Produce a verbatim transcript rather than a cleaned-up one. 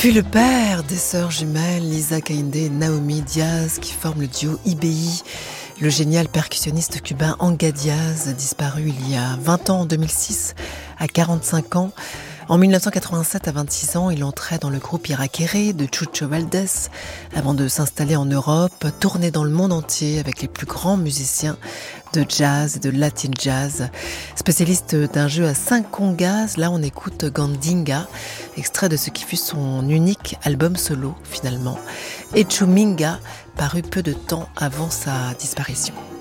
Fut le père des sœurs jumelles Lisa Kainde et Naomi Diaz qui forment le duo I B I. Le génial percussionniste cubain Anga Diaz, disparu il y a vingt ans en deux mille six, à quarante-cinq ans. En mille neuf cent quatre-vingt-sept, à vingt-six ans, il entrait dans le groupe Iraquere de Chucho Valdés avant de s'installer en Europe, tourner dans le monde entier avec les plus grands musiciens de jazz et de latin jazz. Spécialiste d'un jeu à cinq congas, là on écoute Gandinga, extrait de ce qui fut son unique album solo finalement, et Chuminga, paru peu de temps avant sa disparition.